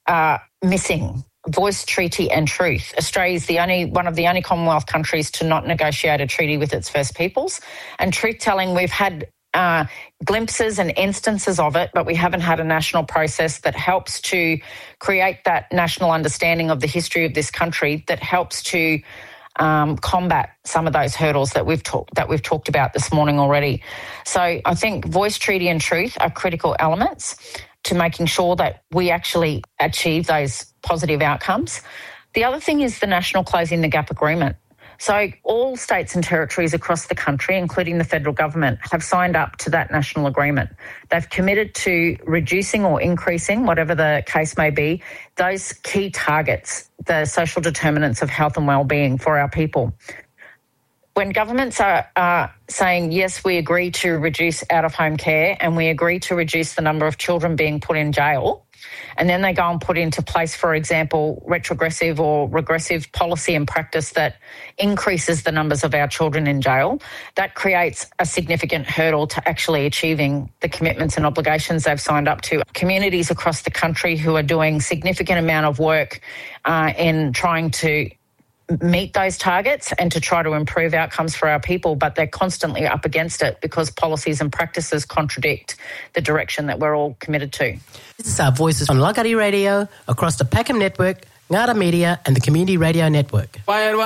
are missing. Voice, treaty and truth. Australia is one of the only Commonwealth countries to not negotiate a treaty with its First Peoples. And truth-telling, we've had glimpses and instances of it, but we haven't had a national process that helps to create that national understanding of the history of this country that helps to combat some of those hurdles that we've talked about this morning already. So I think voice, treaty and truth are critical elements to making sure that we actually achieve those positive outcomes. The other thing is the National Closing the Gap Agreement. So all states and territories across the country, including the federal government, have signed up to that national agreement. They've committed to reducing or increasing, whatever the case may be, those key targets, the social determinants of health and wellbeing for our people. When governments are saying, yes, we agree to reduce out-of-home care and we agree to reduce the number of children being put in jail, and then they go and put into place, for example, retrogressive or regressive policy and practice that increases the numbers of our children in jail, that creates a significant hurdle to actually achieving the commitments and obligations they've signed up to. Communities across the country who are doing significant amount of work in trying to meet those targets and to try to improve outcomes for our people, but they're constantly up against it because policies and practices contradict the direction that we're all committed to. This is our Voices on Lagari Radio, across the Peckham Network, Ngara Media and the Community Radio Network.